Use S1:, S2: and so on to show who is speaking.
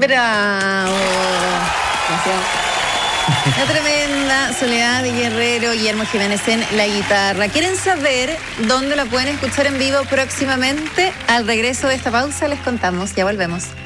S1: Bravo. Gracias. La tremenda Soledad Guerrero, Guillermo Jiménez en la guitarra. ¿Quieren saber dónde la pueden escuchar en vivo próximamente? Al regreso de esta pausa les contamos. Ya volvemos.